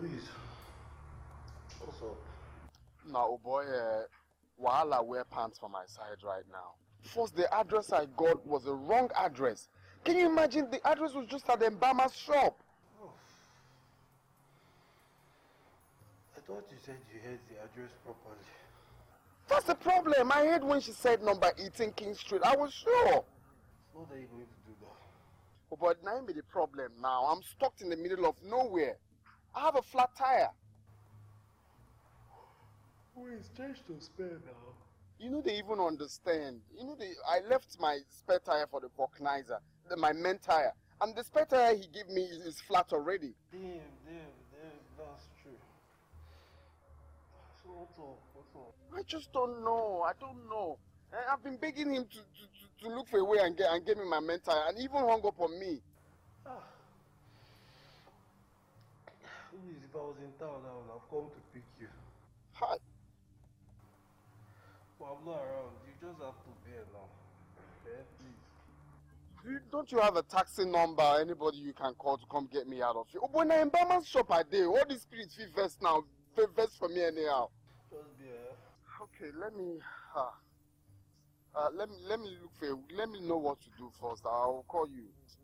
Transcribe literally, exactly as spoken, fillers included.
please. What's up? Now, oh boy, uh, Wahala wear pants for my side right now. First, the address I got was a wrong address. Can you imagine? The address was just at the Mbama's shop. Oh. I thought you said you had the address properly. That's the problem. I heard when she said number eighteen King Street. I was sure. It's not that you're going to do that. Oh, but now be the problem now. I'm stuck in the middle of nowhere. I have a flat tire. Wait, change to spare now. You know they even understand. You know they. I left my spare tire for the vulcanizer, the, my main tire, and the spare tire he gave me is, is flat already. Damn, damn, damn, that's true. So what's up? What's up? I just don't know. I don't know. I've been begging him to, to, to, to look for a way and get and get me my main tire, and he even hung up on me. Ah. Please, if I was in town, I would have come to pick you. Hi. Well, I'm not around. You just have to bear now. Okay, please. You, don't you have a taxi number? Anybody you can call to come get me out of here? Oh, when I'm in Bama's shop I did. All these spirits feel vest now. Feel vest for me anyhow. Just bear. Okay, let me. Uh, uh, let me let me look for. Let me know what to do first. I'll call you.